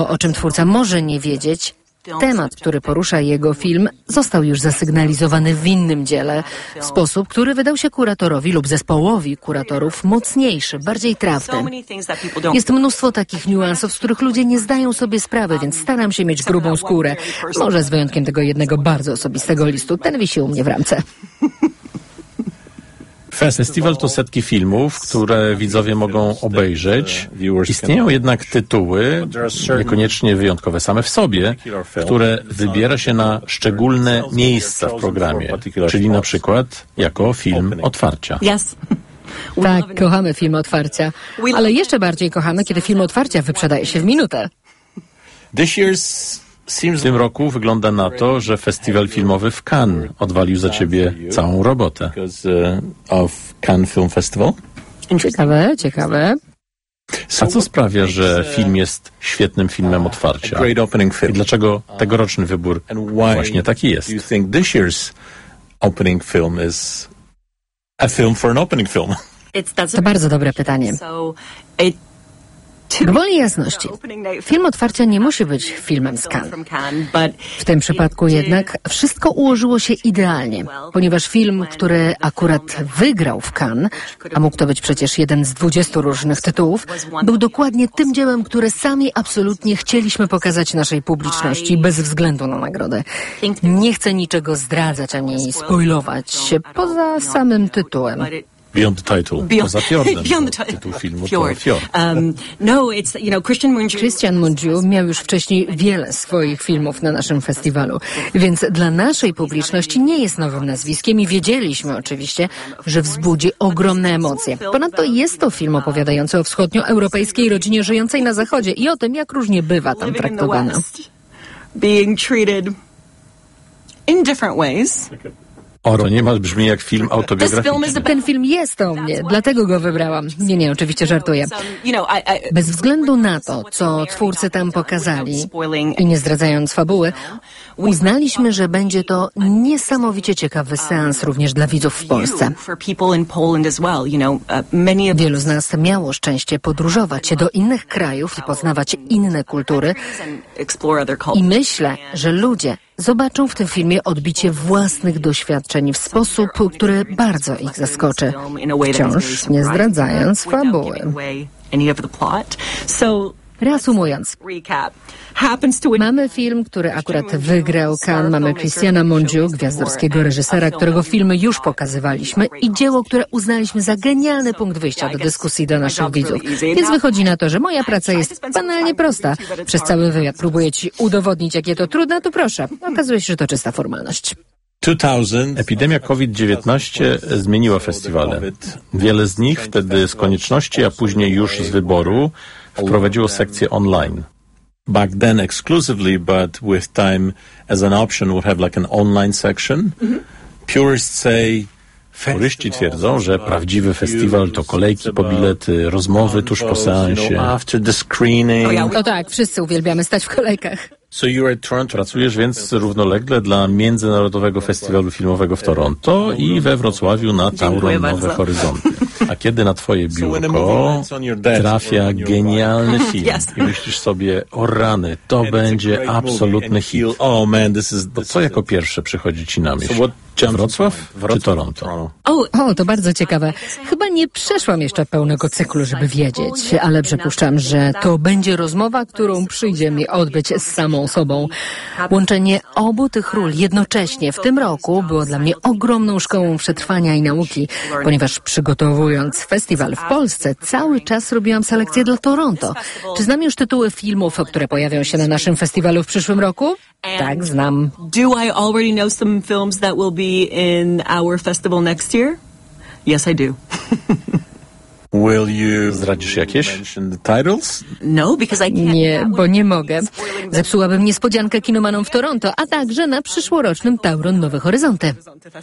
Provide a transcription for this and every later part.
o czym twórca może nie wiedzieć, temat, który porusza jego film, został już zasygnalizowany w innym dziele w sposób, który wydał się kuratorowi lub zespołowi kuratorów mocniejszy, bardziej trafny. Jest mnóstwo takich niuansów, z których ludzie nie zdają sobie sprawy, więc staram się mieć grubą skórę. Może z wyjątkiem tego jednego bardzo osobistego listu. Ten wisi u mnie w ramce. Festiwal to setki filmów, które widzowie mogą obejrzeć. Istnieją jednak tytuły, niekoniecznie wyjątkowe same w sobie, które wybiera się na szczególne miejsca w programie, czyli na przykład jako film otwarcia. Tak, kochamy film otwarcia, ale jeszcze bardziej kochamy, kiedy film otwarcia wyprzedaje się w minutę. W tym roku wygląda na to, że festiwal filmowy w Cannes odwalił za ciebie całą robotę. Ciekawe. A co sprawia, że film jest świetnym filmem otwarcia? I dlaczego tegoroczny wybór właśnie taki jest? To bardzo dobre pytanie. Gwoli jasności, film otwarcia nie musi być filmem z Cannes. W tym przypadku jednak wszystko ułożyło się idealnie, ponieważ film, który akurat wygrał w Cannes, a mógł to być przecież jeden z 20 różnych tytułów, był dokładnie tym dziełem, które sami absolutnie chcieliśmy pokazać naszej publiczności bez względu na nagrodę. Nie chcę niczego zdradzać ani spoilować, poza samym tytułem. Beyond the Title, poza Fjordem, tytuł filmu to Fjord. Christian Mungiu miał już wcześniej wiele swoich filmów na naszym festiwalu, więc dla naszej publiczności nie jest nowym nazwiskiem i wiedzieliśmy oczywiście, że wzbudzi ogromne emocje. Ponadto jest to film opowiadający o wschodnioeuropejskiej rodzinie żyjącej na Zachodzie i o tym, jak różnie bywa tam traktowana. To niemal brzmi jak film autobiograficzny. Ten film jest o mnie, dlatego go wybrałam. Nie, oczywiście żartuję. Bez względu na to, co twórcy tam pokazali i nie zdradzając fabuły, uznaliśmy, że będzie to niesamowicie ciekawy seans również dla widzów w Polsce. Wielu z nas miało szczęście podróżować do innych krajów i poznawać inne kultury i myślę, że ludzie zobaczą w tym filmie odbicie własnych doświadczeń w sposób, który bardzo ich zaskoczy, wciąż nie zdradzając fabuły. Reasumując, mamy film, który akurat wygrał Cannes, mamy Christiana Mungiu, gwiazdorskiego reżysera, którego filmy już pokazywaliśmy i dzieło, które uznaliśmy za genialny punkt wyjścia do dyskusji dla naszych widzów. Więc wychodzi na to, że moja praca jest banalnie prosta. Przez cały wywiad próbuję ci udowodnić, jakie to trudne, to proszę. Okazuje się, że to czysta formalność. Epidemia COVID-19 zmieniła festiwale. Wiele z nich wtedy z konieczności, a później już z wyboru wprowadziło sekcję online. Back then exclusively, but with time as an option would have like an online section. Purists say Puryści twierdzą, że prawdziwy festiwal to kolejki po bilety, rozmowy tuż po seansie. No tak, wszyscy uwielbiamy stać w kolejkach. Pracujesz więc równolegle dla Międzynarodowego Festiwalu Filmowego w Toronto i we Wrocławiu na Tauron Nowe Horyzonty. A kiedy na twoje biurko trafia genialny film i myślisz sobie, o rany, to będzie absolutny hit. To co jako pierwsze przychodzi ci na myśl? Wrocław czy Toronto? O, to bardzo ciekawe. Chyba nie przeszłam jeszcze pełnego cyklu, żeby wiedzieć, ale przypuszczam, że to będzie rozmowa, którą przyjdzie mi odbyć z samą sobą. Łączenie obu tych ról jednocześnie w tym roku było dla mnie ogromną szkołą przetrwania i nauki, ponieważ przygotowując festiwal w Polsce, cały czas robiłam selekcję dla Toronto. Czy znam już tytuły filmów, które pojawią się na naszym festiwalu w przyszłym roku? Tak, znam. Do I already know some films that will be in our festival next year? Yes, I do. Zdradzisz jakieś? No, because I can't. Nie, bo nie mogę. Zepsułabym niespodziankę kinomanom w Toronto, a także na przyszłorocznym Tauron Nowe Horyzonty.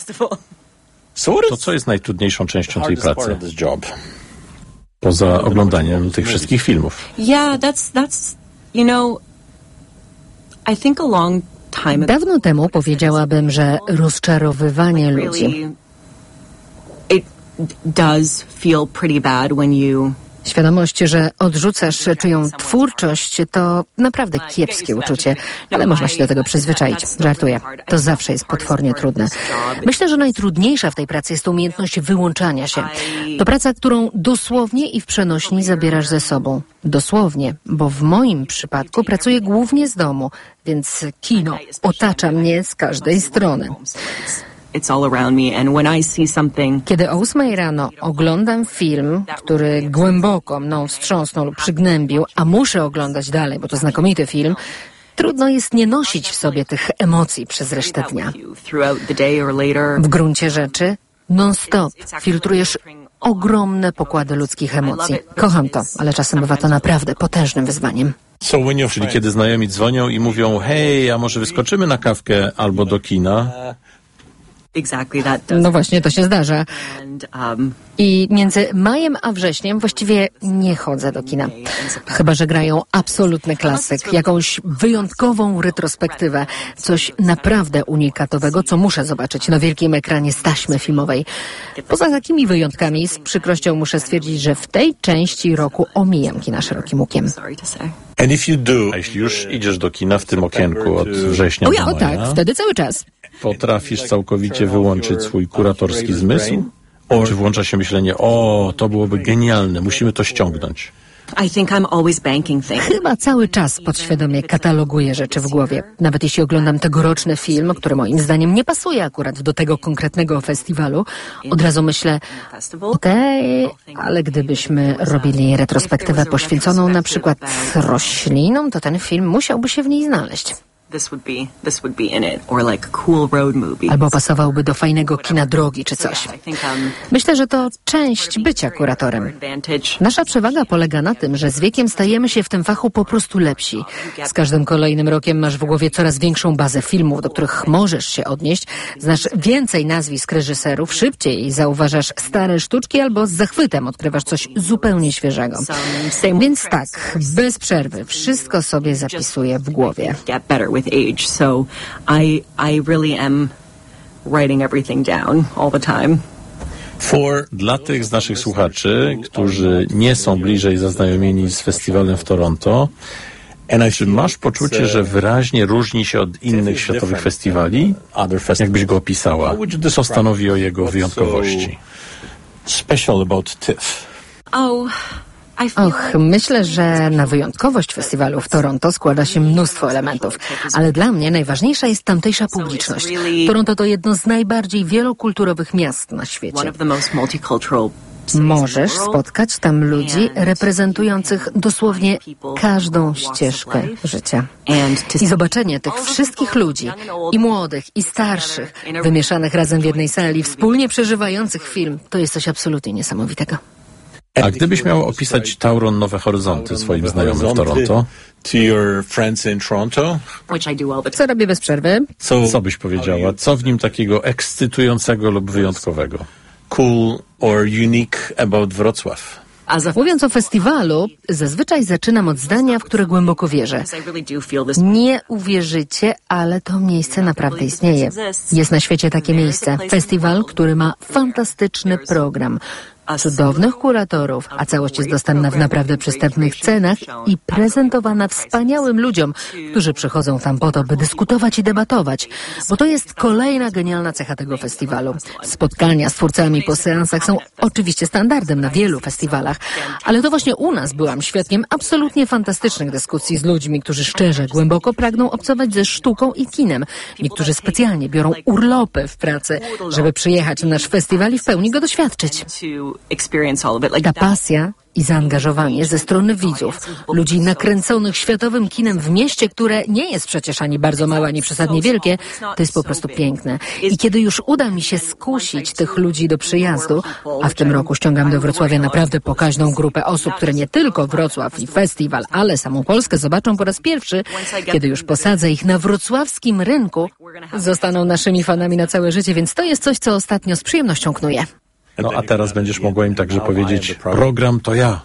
To co jest najtrudniejszą częścią tej pracy? Poza oglądaniem tych wszystkich filmów. Yeah, that's you know, I think a long time ago. Dawno temu powiedziałabym, że rozczarowywanie ludzi. It does feel pretty bad when you Świadomość, że odrzucasz czyją twórczość, to naprawdę kiepskie uczucie, ale można się do tego przyzwyczaić. Żartuję. To zawsze jest potwornie trudne. Myślę, że najtrudniejsza w tej pracy jest umiejętność wyłączania się. To praca, którą dosłownie i w przenośni zabierasz ze sobą. Dosłownie, bo w moim przypadku pracuję głównie z domu, więc kino otacza mnie z każdej strony. Kiedy o 8 rano oglądam film, który głęboko mną wstrząsnął lub przygnębił, a muszę oglądać dalej, bo to znakomity film, trudno jest nie nosić w sobie tych emocji przez resztę dnia. W gruncie rzeczy non-stop filtrujesz ogromne pokłady ludzkich emocji. Kocham to, ale czasem bywa to naprawdę potężnym wyzwaniem. Czyli kiedy znajomi dzwonią i mówią: hej, a może wyskoczymy na kawkę albo do kina? No właśnie, to się zdarza. I między majem a wrześniem właściwie nie chodzę do kina. Chyba że grają absolutny klasyk, jakąś wyjątkową retrospektywę, coś naprawdę unikatowego, co muszę zobaczyć na wielkim ekranie z taśmy filmowej. Poza takimi wyjątkami z przykrością muszę stwierdzić, że w tej części roku omijam kina szerokim łukiem. A jeśli już idziesz do kina w tym okienku od września do maja, tak, wtedy cały czas. Potrafisz całkowicie wyłączyć swój kuratorski zmysł? Czy włącza się myślenie: o, to byłoby genialne, musimy to ściągnąć? Chyba cały czas podświadomie kataloguję rzeczy w głowie. Nawet jeśli oglądam tegoroczny film, który moim zdaniem nie pasuje akurat do tego konkretnego festiwalu, od razu myślę: okej, ale gdybyśmy robili retrospektywę poświęconą na przykład roślinom, to ten film musiałby się w niej znaleźć. Albo pasowałby do fajnego kina drogi czy coś. Myślę, że to część bycia kuratorem. Nasza przewaga polega na tym, że z wiekiem stajemy się w tym fachu po prostu lepsi. Z każdym kolejnym rokiem masz w głowie coraz większą bazę filmów, do których możesz się odnieść. Znasz więcej nazwisk reżyserów, szybciej zauważasz stare sztuczki albo z zachwytem odkrywasz coś zupełnie świeżego. Więc tak, bez przerwy, wszystko sobie zapisuję w głowie. With age, so I really am writing everything down all the time. Dla tych z naszych słuchaczy, którzy nie są bliżej zaznajomieni z festiwalem w Toronto, czy masz poczucie, że wyraźnie różni się od innych światowych festiwali? Jakbyś go opisała? Co stanowi o jego wyjątkowości? Special about TIFF. Myślę, że na wyjątkowość festiwalu w Toronto składa się mnóstwo elementów, ale dla mnie najważniejsza jest tamtejsza publiczność. Toronto to jedno z najbardziej wielokulturowych miast na świecie. Możesz spotkać tam ludzi reprezentujących dosłownie każdą ścieżkę życia. I zobaczenie tych wszystkich ludzi, i młodych, i starszych, wymieszanych razem w jednej sali, wspólnie przeżywających film, to jest coś absolutnie niesamowitego. A gdybyś miał opisać Tauron Nowe Horyzonty swoim znajomym w Toronto? Co robię bez przerwy? Co byś powiedziała? Co w nim takiego ekscytującego lub wyjątkowego? Cool or unique about Wrocław? Mówiąc o festiwalu, zazwyczaj zaczynam od zdania, w które głęboko wierzę. Nie uwierzycie, ale to miejsce naprawdę istnieje. Jest na świecie takie miejsce. Festiwal, który ma fantastyczny program, cudownych kuratorów, a całość jest dostępna w naprawdę przystępnych cenach i prezentowana wspaniałym ludziom, którzy przychodzą tam po to, by dyskutować i debatować, bo to jest kolejna genialna cecha tego festiwalu. Spotkania z twórcami po seansach są oczywiście standardem na wielu festiwalach, ale to właśnie u nas byłam świadkiem absolutnie fantastycznych dyskusji z ludźmi, którzy szczerze, głęboko pragną obcować ze sztuką i kinem. Niektórzy specjalnie biorą urlopy w pracy, żeby przyjechać na nasz festiwal i w pełni go doświadczyć. Ta pasja i zaangażowanie ze strony widzów, ludzi nakręconych światowym kinem w mieście, które nie jest przecież ani bardzo małe, ani przesadnie wielkie, to jest po prostu piękne. I kiedy już uda mi się skusić tych ludzi do przyjazdu, a w tym roku ściągam do Wrocławia naprawdę pokaźną grupę osób, które nie tylko Wrocław i festiwal, ale samą Polskę zobaczą po raz pierwszy, kiedy już posadzę ich na wrocławskim rynku, zostaną naszymi fanami na całe życie, więc to jest coś, co ostatnio z przyjemnością knuję. No a teraz będziesz mogła im także powiedzieć: program to ja.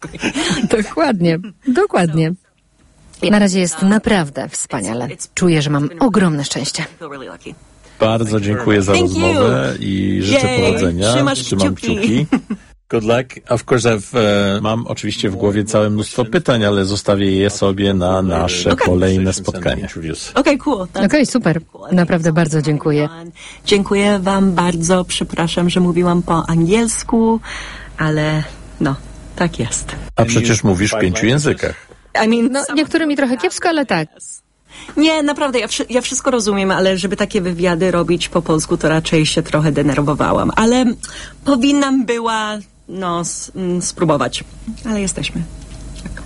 Dokładnie. Na razie jest naprawdę wspaniale. Czuję, że mam ogromne szczęście. Bardzo dziękuję za rozmowę i życzę powodzenia. Trzymam kciuki. Good luck. Of course mam oczywiście w głowie całe mnóstwo pytań, ale zostawię je sobie na nasze kolejne spotkania. Cool. Okej, super. Naprawdę bardzo dziękuję. Dziękuję wam bardzo. Przepraszam, że mówiłam po angielsku, ale tak jest. A przecież mówisz w 5 językach. Niektórymi trochę kiepsko, ale tak. Nie, naprawdę, ja wszystko rozumiem, ale żeby takie wywiady robić po polsku, to raczej się trochę denerwowałam. Ale powinnam była, spróbować. Ale jesteśmy. Tak.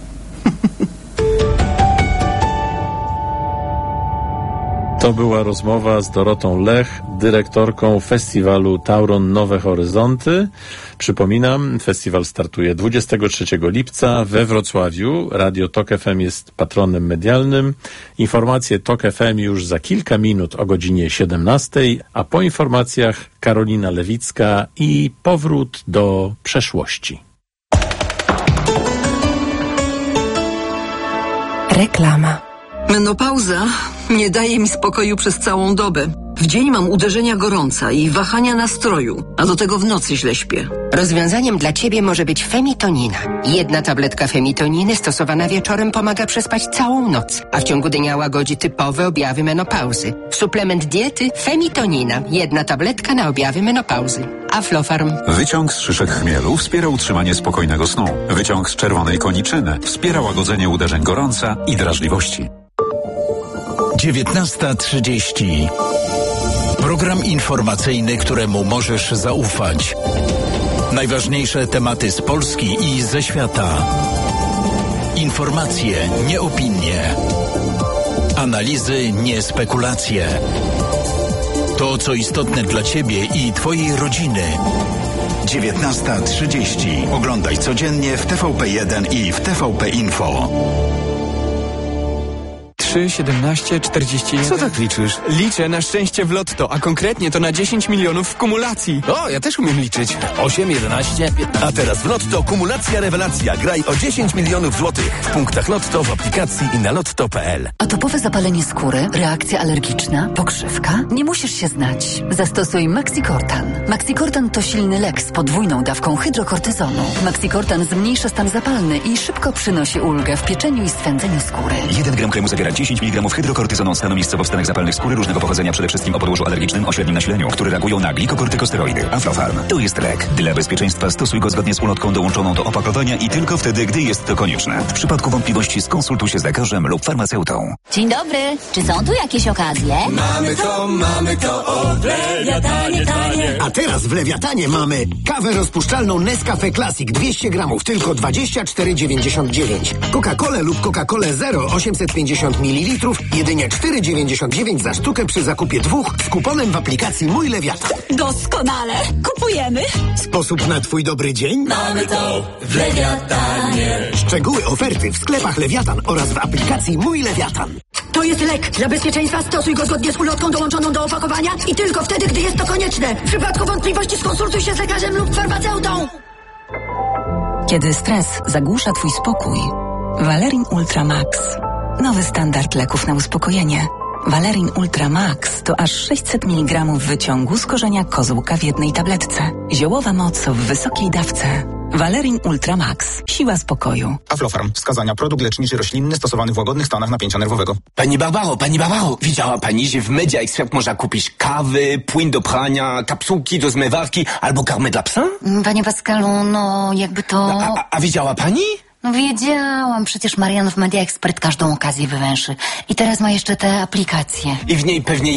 To była rozmowa z Dorotą Lech, dyrektorką festiwalu Tauron Nowe Horyzonty. Przypominam, festiwal startuje 23 lipca we Wrocławiu. Radio Tok FM jest patronem medialnym. Informacje Tok FM już za kilka minut o godzinie 17, a po informacjach Karolina Lewicka i powrót do przeszłości. Reklama. Menopauza nie daje mi spokoju przez całą dobę. W dzień mam uderzenia gorąca i wahania nastroju, a do tego w nocy źle śpię. Rozwiązaniem dla Ciebie może być femitonina. 1 tabletka femitoniny stosowana wieczorem pomaga przespać całą noc, a w ciągu dnia łagodzi typowe objawy menopauzy. Suplement diety femitonina. 1 tabletka na objawy menopauzy. Aflofarm. Wyciąg z szyszek chmielu wspiera utrzymanie spokojnego snu. Wyciąg z czerwonej koniczyny wspiera łagodzenie uderzeń gorąca i drażliwości. 19:30. Program informacyjny, któremu możesz zaufać. Najważniejsze tematy z Polski i ze świata. Informacje, nie opinie. Analizy, nie spekulacje. To, co istotne dla Ciebie i Twojej rodziny. 19:30. Oglądaj codziennie w TVP1 i w TVP Info. 3, 17, 41. Co tak liczysz? Liczę na szczęście w lotto, a konkretnie to na 10 milionów w kumulacji. O, ja też umiem liczyć. 8, 11, 15. A teraz w Lotto kumulacja rewelacja. Graj o 10 milionów złotych. W punktach Lotto, w aplikacji i na lotto.pl. Atopowe zapalenie skóry, reakcja alergiczna, pokrzywka? Nie musisz się znać. Zastosuj Maxicortan. Maxicortan to silny lek z podwójną dawką hydrokortyzonu. Maxicortan zmniejsza stan zapalny i szybko przynosi ulgę w pieczeniu i swędzeniu skóry. 1 gram kremu zawiera 10 mg hydrokortyzonu stanowiskowo w stanach zapalnych skóry różnego pochodzenia, przede wszystkim o podłożu alergicznym o średnim nasileniu, które reagują na glikokortykosteroidy. Aflofarm. To jest lek. Dla bezpieczeństwa stosuj go zgodnie z ulotką dołączoną do opakowania i tylko wtedy, gdy jest to konieczne. W przypadku wątpliwości skonsultuj się z lekarzem lub farmaceutą. Dzień dobry. Czy są tu jakieś okazje? Mamy to od Lewiatanie tanie. A teraz w Lewiatanie mamy kawę rozpuszczalną Nescafe Classic 200 gramów, tylko 24,99. Coca-Colę lub Coca-Colę Zero 850 ml, jedynie 4,99 za sztukę przy zakupie 2 z kuponem w aplikacji Mój Lewiatan. Doskonale. Kupujemy. Sposób na Twój dobry dzień? Mamy to w Lewiatanie. Szczegóły oferty w sklepach Lewiatan oraz w aplikacji Mój Lewiatan. To jest lek. Dla bezpieczeństwa stosuj go zgodnie z ulotką dołączoną do opakowania i tylko wtedy, gdy jest to konieczne. W przypadku wątpliwości skonsultuj się z lekarzem lub farmaceutą. Kiedy stres zagłusza Twój spokój, Valerin Ultra Max. Nowy standard leków na uspokojenie. Valerin Ultra Max to aż 600 mg wyciągu z korzenia kozłka w jednej tabletce. Ziołowa moc w wysokiej dawce. Valerin Ultra Max. Siła spokoju. Aflofarm. Wskazania. Produkt leczniczy roślinny stosowany w łagodnych stanach napięcia nerwowego. Pani Barbaro, widziała pani, że w Media Expert można kupić kawy, płyn do prania, kapsułki do zmywarki albo karmę dla psa? Panie Pascalu, jakby to... A widziała pani? Wiedziałam, przecież Marian w Media Expert każdą okazję wywęszy. I teraz ma jeszcze te aplikacje. I w niej pewnie